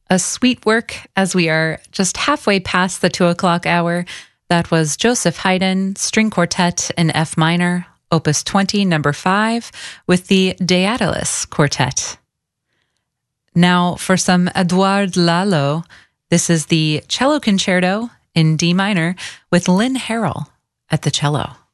A sweet work as we are just halfway past the 2 o'clock hour. That was Joseph Haydn String Quartet in F minor, Opus 20, number 5, with the Daedalus Quartet. Now for some Edouard Lalo. This is the Cello Concerto in D minor with Lynn Harrell at the cello.